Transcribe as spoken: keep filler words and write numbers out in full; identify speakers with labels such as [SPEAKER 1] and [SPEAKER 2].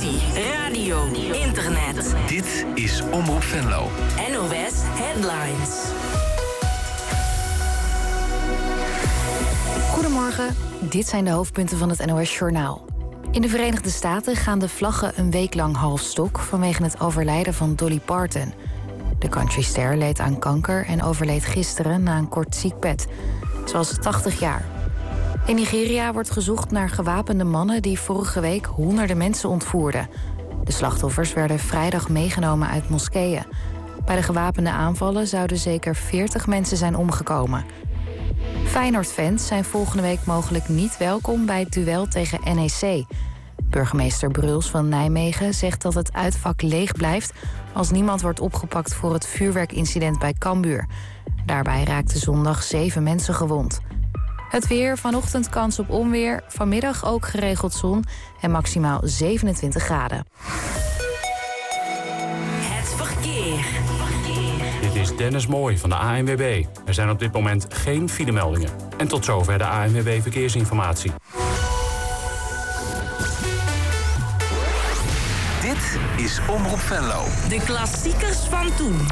[SPEAKER 1] radio, internet.
[SPEAKER 2] Dit is Omroep Venlo.
[SPEAKER 1] N O S Headlines.
[SPEAKER 3] Goedemorgen, dit zijn de hoofdpunten van het N O S Journaal. In de Verenigde Staten gaan de vlaggen een week lang half stok vanwege het overlijden van Dolly Parton. De countryster leed aan kanker en overleed gisteren na een kort ziekbed. Ze was tachtig jaar. In Nigeria wordt gezocht naar gewapende mannen die vorige week honderden mensen ontvoerden. De slachtoffers werden vrijdag meegenomen uit moskeeën. Bij de gewapende aanvallen zouden zeker veertig mensen zijn omgekomen. Feyenoord-fans zijn volgende week mogelijk niet welkom bij het duel tegen N E C. Burgemeester Bruls van Nijmegen zegt dat het uitvak leeg blijft als niemand wordt opgepakt voor het vuurwerkincident bij Cambuur. Daarbij raakten zondag zeven mensen gewond. Het weer, vanochtend kans op onweer, vanmiddag ook geregeld zon en maximaal zevenentwintig graden.
[SPEAKER 1] Het verkeer.
[SPEAKER 4] Dit is Dennis Mooij van de A N W B. Er zijn op dit moment geen filemeldingen. En tot zover de A N W B Verkeersinformatie.
[SPEAKER 2] Dit is Omroep Venlo.
[SPEAKER 1] De klassiekers van toen.